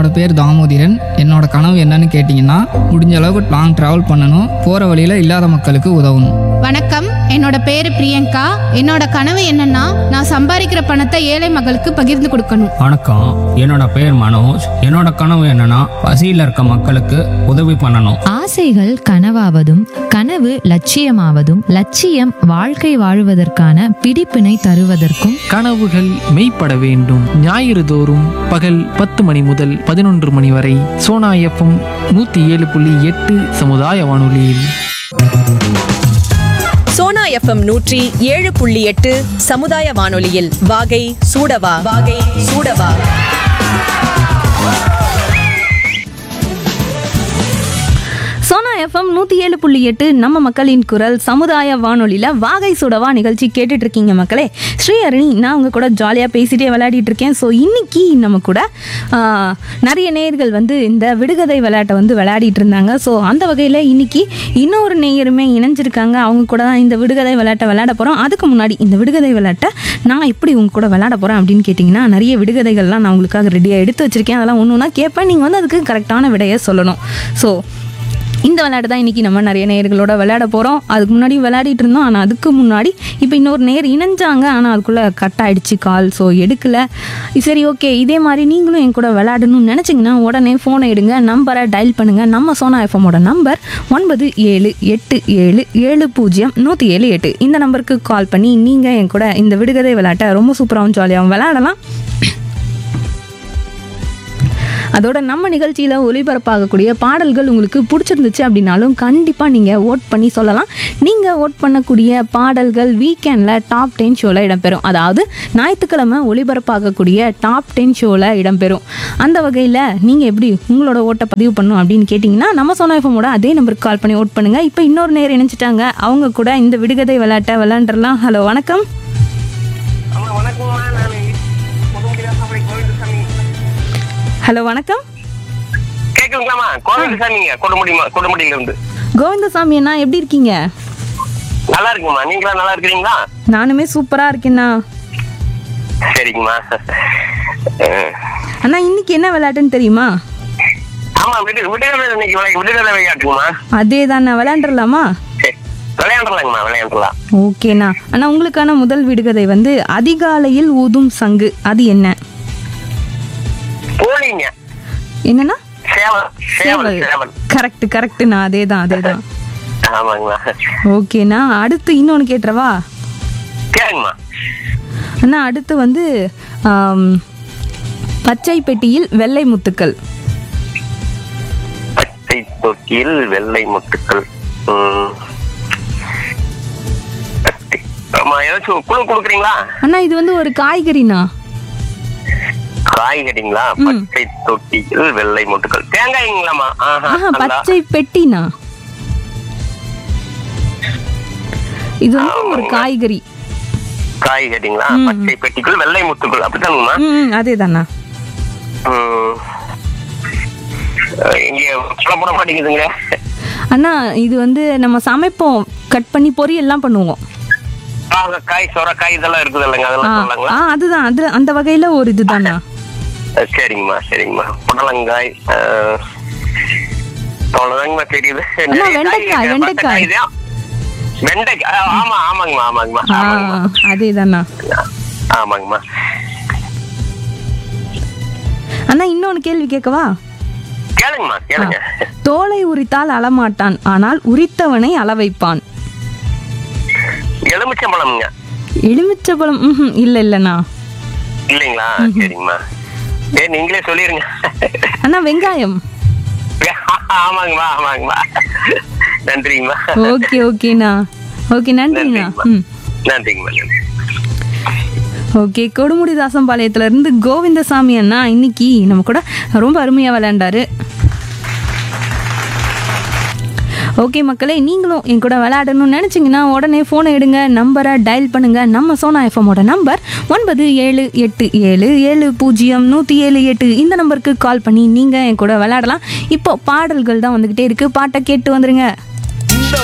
என்னோட பேர் தாமோதிரன். என்னோட கனவு என்னன்னு கேட்டிங்கன்னா, முடிஞ்ச அளவுக்கு லாங் ட்ராவல் பண்ணணும், போகிற வழியில் இல்லாத மக்களுக்கு உதவணும். வணக்கம், என்னோட பேரு பிரியங்கா. என்னோட கனவு என்னன்னா, நான் சம்பாதிக்கிற பணத்தை ஏழை மக்களுக்கு பகிர்ந்து கொடுக்கணும். வணக்கம், என்னோட பேர் மனோஜ். என்னோட கனவு என்னன்னா பசியில் இருக்க மக்களுக்கு உதவி பண்ணணும். ஆசைகள் கனவாவதும் கனவு லட்சியமாவதும் லட்சியம் வாழ்க்கை வாழுவதற்கான பிடிப்பினை தருவதற்கும் கனவுகள் மெய்ப்பட வேண்டும். ஞாயிறு தோறும் பகல் 10 மணி முதல் 11 மணி வரை சோனா எஃப்எம் 107.8 சமுதாய வானொலியில். சோனா எஃப்எம் 107.8 சமுதாய வானொலியில் வாகை சூடவா வாகை சூடவா. சோனா எஃப்எம் 107.8 நம்ம மக்களின் குரல் சமுதாய வானொலியில் வாகை சுடவா நிகழ்ச்சி கேட்டுட்டு இருக்கீங்க மக்களே. ஸ்ரீஹரணி, நான் உங்க கூட ஜாலியாக பேசிட்டே விளையாடிட்டு இருக்கேன். ஸோ இன்னைக்கு நம்ம கூட நிறைய நேயர்கள் வந்து இந்த விடுகதை விளையாட்டை வந்து விளையாடிட்டு இருந்தாங்க. ஸோ அந்த வகையில் இன்னைக்கு இன்னொரு நேயருமே இணைஞ்சிருக்காங்க. அவங்க கூட தான் இந்த விடுகதை விளையாட்டை விளையாட போகிறோம். அதுக்கு முன்னாடி இந்த விடுகதை விளையாட்டை நான் எப்படி உங்க கூட விளையாட போகிறேன் அப்படின்னு கேட்டிங்கன்னா, நிறைய விடுகதைகள்லாம் நான் உங்களுக்காக ரெடியாக எடுத்து வச்சுருக்கேன். அதெல்லாம் ஒன்று ஒன்றா கேட்பேன். நீங்கள் வந்து அதுக்கு கரெக்டான விடையை சொல்லணும். ஸோ இந்த விளையாட்டு தான் இன்றைக்கி நம்ம நிறைய நேயர்களோட விளையாட போகிறோம். அதுக்கு முன்னாடி விளையாடிட்டு இருந்தோம். ஆனால் அதுக்கு முன்னாடி இப்போ இன்னொரு நேர் இணைஞ்சாங்க. ஆனால் அதுக்குள்ளே கட் ஆகிடுச்சு கால். ஸோ எடுக்கலை. சரி, ஓகே. இதே மாதிரி நீங்களும் என் கூட விளையாடணும்னு நினச்சிங்கன்னா உடனே ஃபோனை எடுங்க, நம்பரை டயல் பண்ணுங்கள். நம்ம சோனா எஃப்எம்மோட நம்பர் 9787700178. இந்த நம்பருக்கு கால் பண்ணி நீங்கள் என் கூட இந்த விடுகதை விளையாட்டை ரொம்ப சூப்பராகவும் ஜாலியாகவும் விளையாடலாம். அதோட நம்ம நிகழ்ச்சியில் ஒளிபரப்பாகக்கூடிய பாடல்கள் உங்களுக்கு பிடிச்சிருந்துச்சு அப்படின்னாலும் கண்டிப்பாக நீங்கள் ஓட் பண்ணி சொல்லலாம். நீங்கள் ஓட் பண்ணக்கூடிய பாடல்கள் வீக்கெண்டில் டாப் 10 ஷோவில் இடம்பெறும். அதாவது ஞாயிற்றுக்கிழமை ஒளிபரப்பாகக்கூடிய டாப் 10 ஷோவில் இடம்பெறும். அந்த வகையில் நீங்கள் எப்படி உங்களோட ஓட்டை பதிவு பண்ணணும் அப்படின்னு கேட்டிங்கன்னா, நம்ம சோனா எஃப்எம்மோட அதே நம்பருக்கு கால் பண்ணி ஓட் பண்ணுங்கள். இப்போ இன்னொரு நேரம் இணைச்சிட்டாங்க. அவங்க கூட இந்த விடுகதை விளையாட்டை விளையாண்டுடலாம். ஹலோ, வணக்கம். ஹலோ, வணக்கம். கேக்குதுங்களாமா? கோவிந்தசாமிங்க, கொடுமுடியில இருந்து. கோவிந்தசாமி அண்ணா, எப்படி இருக்கீங்க? நல்லா இருக்குமா, நீங்களா நல்லா இருக்கிறீங்களா? நானுமே சூப்பரா இருக்கேண்ணா. சரிங்கம்மா. அண்ணா, இன்னைக்கு என்ன விளையாட்டுன்னு தெரியுமா? ஆமா, விடுதலை விளையாட்டுங்கம்மா. அதே தானே, விளையாண்டுலாமா? விளையாண்டலாங்கம்மா, விளையாண்டலாம். ஓகேண்ணா. அண்ணா, உங்களுக்கான முதல் விடுகதை வந்து அதிகாலையில் ஊதும் சங்கு, அது என்ன? போலிங்க. என்னன்னா? சேவல். கரெக்ட்ண்ணா. அதேதான். ஆமாங்கம்மா. ஓகேண்ணா. அடுத்து இன்னொன்னு கேட்டுறவா? கேளுங்கம்மா. அண்ணா, அடுத்து வந்து பச்சை பெட்டியில் வெள்ளை முத்துக்கள். பச்சை தொட்டியில் வெள்ளை முத்துக்கள். ஆமா, ஏதாச்சும் குழு கொடுக்குறீங்களா? அண்ணா, இது வந்து ஒரு காய்கறிண்ணா. காய்கறிங்களா? பச்சை தொட்டியில் வெள்ளை முட்டுக்கள். தேங்காய்ங்களாமா? பச்சை பெட்டினா, இது வந்து ஒரு காய்கறி. காய்கறிங்களா? பச்சை பெட்டிக்குள் வெள்ளை முத்துக்கள், அப்படித்தானுங்கம்மா? அதேதாண்ணா. இங்க சொல்ல போட மாட்டேங்குதுங்க அண்ணா. இது வந்து நம்ம சமைப்போம், கட் பண்ணி பொரியல்லாம் பண்ணுவோம். காய், சொரக்காய் இதெல்லாம் இருக்குது இல்லைங்க, அதெல்லாம் சொல்லலாங்களா? அதுதான், அது அந்த வகையில ஒரு இதுதானா? சரிங்கம்மா. புடலங்காய், அவ்வளவுதாங்கம்மா தெரியுது. வெண்டைக்காய். ஆமாங்கம்மா. அதேதானா? ஆமாங்கம்மா. அண்ணா, இன்னொன்னு கேள்வி கேட்கவா? கேளுங்க. தோலை உரித்தால் அழமாட்டான், ஆனால் உரித்தவனை அள வைப்பான். எலுமிச்சம்பழம்ங்க. எலுமிச்சம்பழம்? இல்லண்ணா. இல்லைங்களா? சரிங்கம்மா. நீங்களே சொல்லிருங்க. அண்ணா, வெங்காயம். ஆமாங்கம்மா. நன்றிங்கம்மா. ஓகேண்ணா. ஓகே, நன்றிங்கண்ணா. நன்றிங்கம்மா. ஓகே, கொடுமுடிதாசம்பாளையத்துல இருந்து கோவிந்தசாமி அண்ணா இன்னைக்கு நம்ம கூட ரொம்ப அருமையா விளையாண்டாரு. ஓகே மக்களே, நீங்களும் என் கூட விளையாடணும்னு நினச்சிங்கன்னா உடனே ஃபோனை எடுங்க, நம்பரை டயல் பண்ணுங்கள். நம்ம சோனா எஃப்எம்மோட நம்பர் 9787700178. இந்த நம்பருக்கு கால் பண்ணி நீங்கள் என் கூட விளையாடலாம். இப்போ பாடல்கள் தான் வந்துக்கிட்டே இருக்குது, பாட்டை கேட்டு வந்துடுங்க.